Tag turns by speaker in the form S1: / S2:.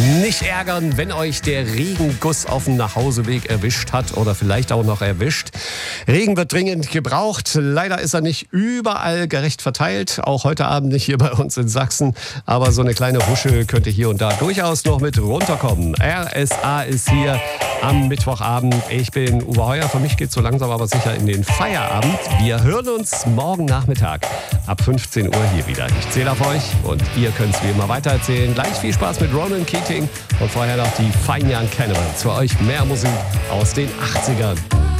S1: Nicht ärgern, wenn euch der Regenguss auf dem Nachhauseweg erwischt hat oder vielleicht auch noch erwischt. Regen wird dringend gebraucht. Leider ist er nicht überall gerecht verteilt. Auch heute Abend nicht hier bei uns in Sachsen. Aber so eine kleine Husche könnte hier und da durchaus noch mit runterkommen. RSA ist hier am Mittwochabend. Ich bin Uwe Heuer. Für mich geht es so langsam aber sicher in den Feierabend. Wir hören uns morgen Nachmittag ab 15 Uhr hier wieder. Ich zähle auf euch und ihr könnt es wie immer weitererzählen. Gleich viel Spaß mit Ronan Keating und vorher noch die Fine Young Cannibals. Für euch mehr Musik aus den 80ern.